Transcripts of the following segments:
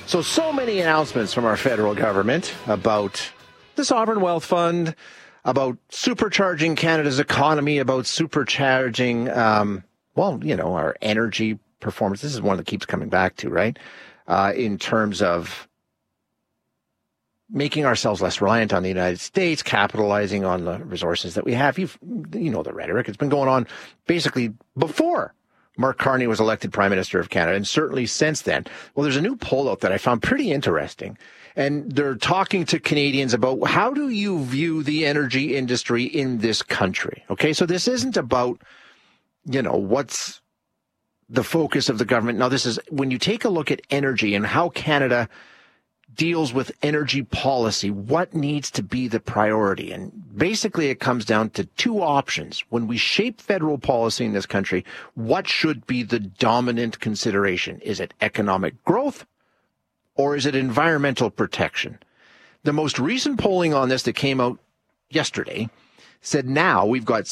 So many announcements from our federal government about the Sovereign Wealth Fund, about supercharging Canada's economy, about supercharging, our energy performance. This is one that keeps coming back to, right? In terms of making ourselves less reliant on the United States, capitalizing on the resources that we have. You know the rhetoric. It's been going on basically before Mark Carney was elected Prime Minister of Canada, and certainly since then. Well, there's a new poll out that I found pretty interesting, and they're talking to Canadians about how do you view the energy industry in this country? Okay, so this isn't about, what's the focus of the government. Now, this is when you take a look at energy and how Canada deals with energy policy, what needs to be the priority? And basically it comes down to two options. When we shape federal policy in this country, what should be the dominant consideration? Is it economic growth or is it environmental protection? The most recent polling on this that came out yesterday said now we've got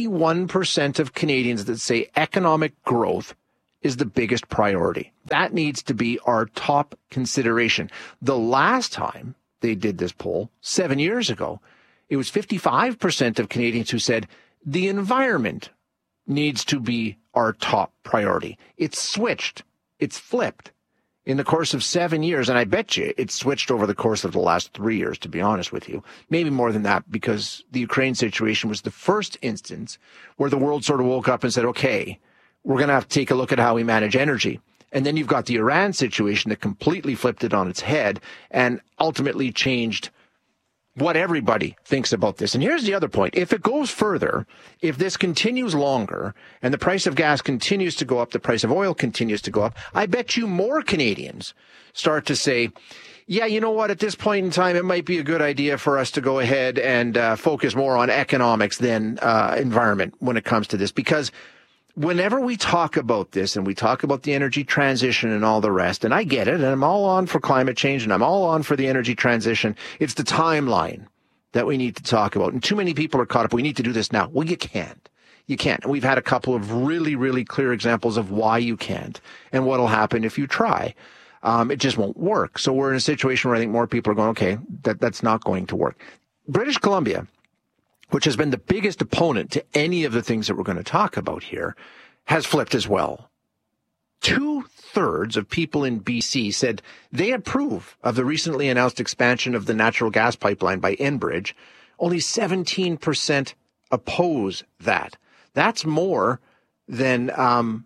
61% of Canadians that say economic growth is the biggest priority. That needs to be our top consideration. The last time they did this poll, 7 years ago, it was 55% of Canadians who said the environment needs to be our top priority. It's switched. It's flipped in the course of 7 years. And I bet you it's switched over the course of the last 3 years, to be honest with you. Maybe more than that, because the Ukraine situation was the first instance where the world sort of woke up and said, okay, we're going to have to take a look at how we manage energy. And then you've got the Iran situation that completely flipped it on its head and ultimately changed what everybody thinks about this. And here's the other point. If it goes further, if this continues longer and the price of gas continues to go up, the price of oil continues to go up, I bet you more Canadians start to say, yeah, you know what, at this point in time, it might be a good idea for us to go ahead and focus more on economics than environment when it comes to this. Because whenever we talk about this and we talk about the energy transition and all the rest, and I get it, and I'm all on for climate change and I'm all on for the energy transition, it's the timeline that we need to talk about. And too many people are caught up. We need to do this now. Well, you can't. You can't. And we've had a couple of really, really clear examples of why you can't and what will happen if you try. It just won't work. So we're in a situation where I think more people are going, okay, that's not going to work. British Columbia, which has been the biggest opponent to any of the things that we're going to talk about here, has flipped as well. 2/3 of people in BC said they approve of the recently announced expansion of the natural gas pipeline by Enbridge. Only 17% oppose that. That's more than the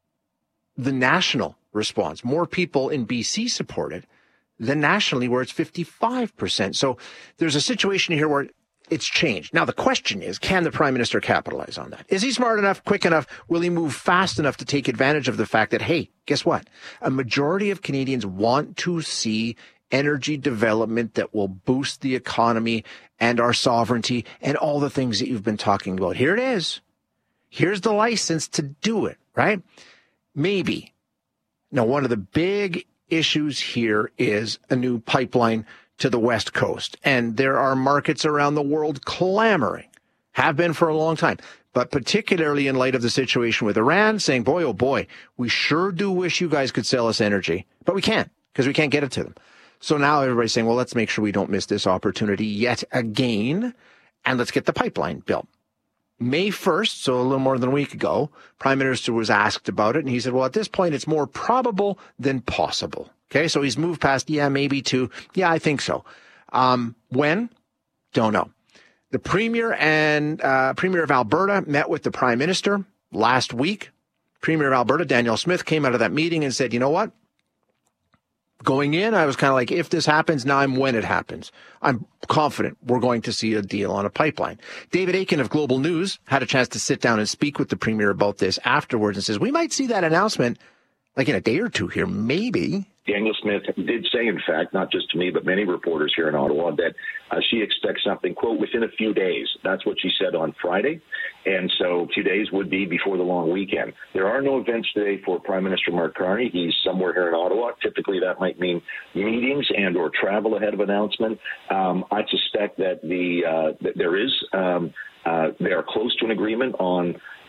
national response. More people in BC support it than nationally, where it's 55%. So there's a situation here where it's changed. Now, the question is, can the Prime Minister capitalize on that? Is he smart enough, quick enough? Will he move fast enough to take advantage of the fact that, hey, guess what? A majority of Canadians want to see energy development that will boost the economy and our sovereignty and all the things that you've been talking about. Here it is. Here's the license to do it, right? Maybe. Now, one of the big issues here is a new pipeline to the West Coast. And there are markets around the world clamoring, have been for a long time, but particularly in light of the situation with Iran, saying, boy, oh boy, we sure do wish you guys could sell us energy, but we can't because we can't get it to them. So now everybody's saying, well, let's make sure we don't miss this opportunity yet again, and let's get the pipeline built. May 1st, so a little more than a week ago, Prime Minister was asked about it, and he said, well, at this point, it's more probable than possible. Okay, so he's moved past, yeah, maybe to, yeah, I think so. When? Don't know. The Premier and Premier of Alberta met with the Prime Minister last week. Premier of Alberta, Danielle Smith, came out of that meeting and said, you know what? Going in, I was kind of like, if this happens, now I'm when it happens. I'm confident we're going to see a deal on a pipeline. David Akin of Global News had a chance to sit down and speak with the Premier about this afterwards and says, we might see that announcement like in a day or two here, maybe. Danielle Smith did say, in fact, not just to me, but many reporters here in Ottawa, that she expects something, quote, within a few days. That's what she said on Friday. And so a few days would be before the long weekend. There are no events today for Prime Minister Mark Carney. He's somewhere here in Ottawa. Typically, that might mean meetings and or travel ahead of announcement. I suspect that they are close to an agreement on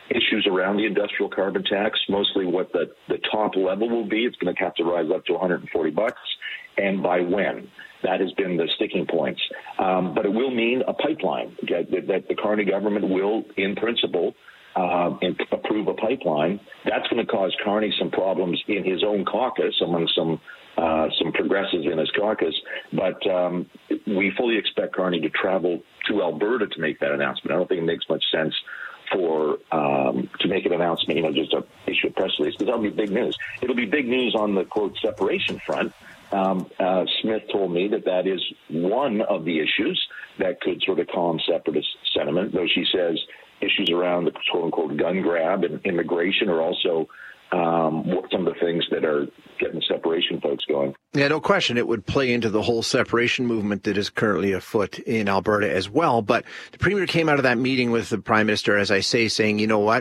issues around the industrial carbon tax, mostly what the top level will be. It's going to have to rise up to $140, and by when. That has been the sticking points. But it will mean a pipeline, that the Carney government will, in principle, approve a pipeline. That's going to cause Carney some problems in his own caucus, among some progressives in his caucus. But we fully expect Carney to travel to Alberta to make that announcement. I don't think it makes much sense to make an announcement, just to issue a press release, because that'll be big news. It'll be big news on the, quote, separation front. Smith told me that is one of the issues that could sort of calm separatist sentiment, though she says issues around the quote-unquote gun grab and immigration are also some of the things that are getting separation folks going. Yeah, no question. It would play into the whole separation movement that is currently afoot in Alberta as well. But the Premier came out of that meeting with the Prime Minister, as I say, saying, you know what,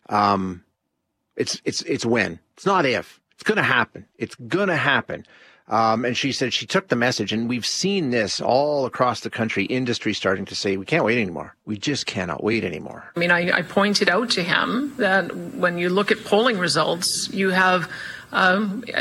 it's when. It's not if. It's going to happen. It's going to happen. And she said she took the message, and we've seen this all across the country, industry starting to say, we can't wait anymore. We just cannot wait anymore. I mean, I pointed out to him that when you look at polling results, you have